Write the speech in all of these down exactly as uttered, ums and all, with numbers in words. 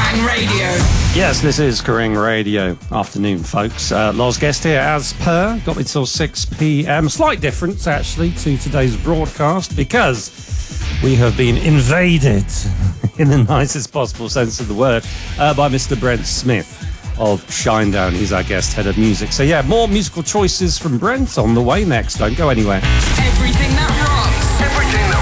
Kerrang Radio! Yes, this is Kerrang Radio. Afternoon, folks. Uh, last guest here, as per, got me till six p.m. Slight difference, actually, to today's broadcast because we have been invaded, in the nicest possible sense of the word, uh, by Mister Brent Smith of Shinedown. He's our guest, head of music. So yeah, more musical choices from Brent on the way next. Don't go anywhere. Everything that rocks. Everything that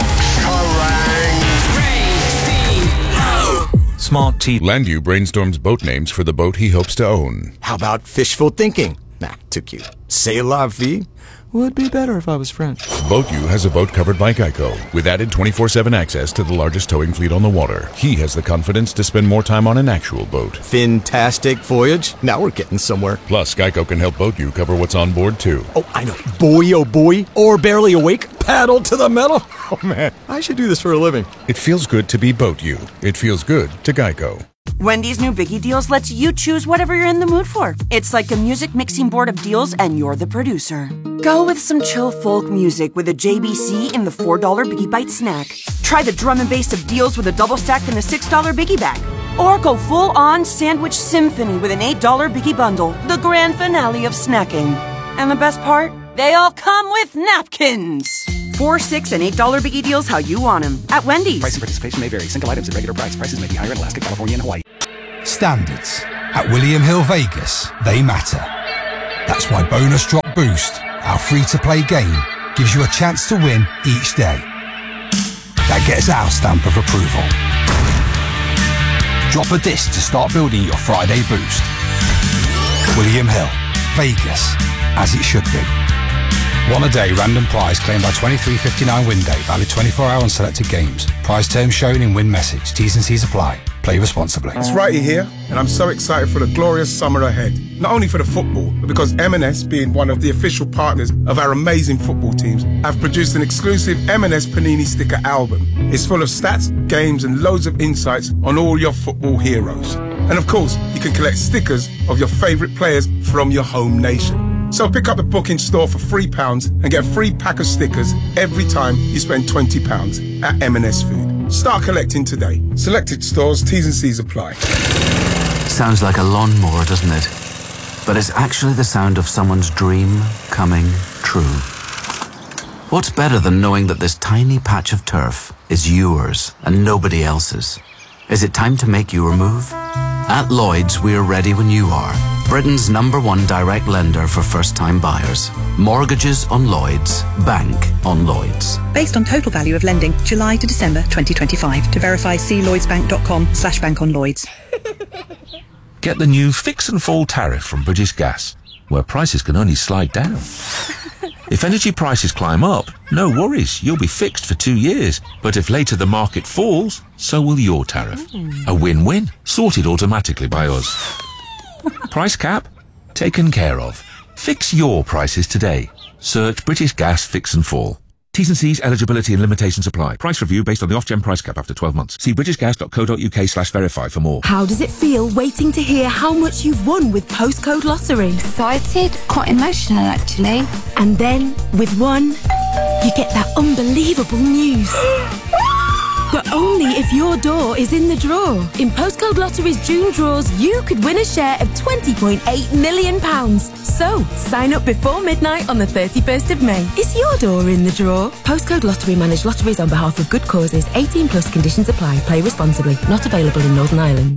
rocks. Radio. Smart T. Landu brainstorms boat names for the boat he hopes to own. How about fishful thinking? Nah, too cute. C'est la vie? Would be better if I was French. BoatU has a boat covered by Geico, with added twenty-four seven access to the largest towing fleet on the water. He has the confidence to spend more time on an actual boat. Fantastic voyage. Now we're getting somewhere. Plus, Geico can help BoatU cover what's on board, too. Oh, I know. Boy, oh boy. Or barely awake. Paddle to the metal. Oh, man. I should do this for a living. It feels good to be BoatU. It feels good to Geico. Wendy's new Biggie Deals lets you choose whatever you're in the mood for. It's like a music mixing board of deals, and you're the producer. Go with some chill folk music with a J B C in the four dollar Biggie Bite snack. Try the drum and bass of deals with a double stack in the six dollar Biggie bag. Or go full-on sandwich symphony with an eight dollar Biggie bundle, the grand finale of snacking. And the best part? They all come with napkins. Four, six, and eight dollar Biggie Deals how you want them. At Wendy's. Price and participation may vary. Single items at regular price. Prices may be higher in Alaska, California, and Hawaii. Standards. At William Hill Vegas, they matter. That's why Bonus Drop Boost, our free-to-play game, gives you a chance to win each day. That gets our stamp of approval. Drop a disc to start building your Friday boost. William Hill, Vegas, as it should be. One a day random prize claimed by twenty-three fifty-nine win day, valid twenty-four hour on selected games. Prize terms shown in win message. T's and C's apply. Play responsibly. It's Righty here, and I'm so excited for the glorious summer ahead. Not only for the football, but because M and S, being one of the official partners of our amazing football teams, have produced an exclusive M and S Panini sticker album. It's full of stats, games, and loads of insights on all your football heroes. And of course, you can collect stickers of your favourite players from your home nation. So pick up the book in store for three pounds and get a free pack of stickers every time you spend twenty pounds at M and S Food. Start collecting today. Selected stores, T's and C's apply. Sounds like a lawnmower, doesn't it? But it's actually the sound of someone's dream coming true. What's better than knowing that this tiny patch of turf is yours and nobody else's? Is it time to make your move? At Lloyds, we're ready when you are. Britain's number one direct lender for first-time buyers. Mortgages on Lloyds. Bank on Lloyds. Based on total value of lending, July to December twenty twenty-five. To verify, see lloydsbank.com slash bank on Lloyds. Get the new Fix and Fall tariff from British Gas, where prices can only slide down. If energy prices climb up, no worries, you'll be fixed for two years. But if later the market falls, so will your tariff. Mm. A win-win, sorted automatically by us. Price cap? Taken care of. Fix your prices today. Search British Gas Fix and Fall. T's and C's, eligibility and limitations apply. Price review based on the Ofgem price cap after twelve months. See britishgas.co.uk slash verify for more. How does it feel waiting to hear how much you've won with Postcode Lottery? Excited, quite emotional actually. And then, with one, you get that unbelievable news. But only if your door is in the draw. In Postcode Lottery's June draws, you could win a share of twenty point eight million pounds. So, sign up before midnight on the thirty-first of May. Is your door in the draw? Postcode Lottery manage lotteries on behalf of good causes. eighteen plus conditions apply. Play responsibly. Not available in Northern Ireland.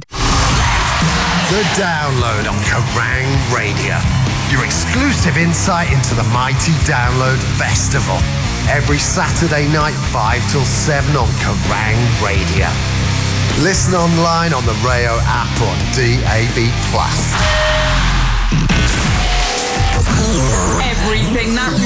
The Download on Kerrang Radio. Your exclusive insight into the mighty Download Festival. Every Saturday night, five till seven on Kerrang Radio. Listen online on the Rayo app or D A B plus. Everything that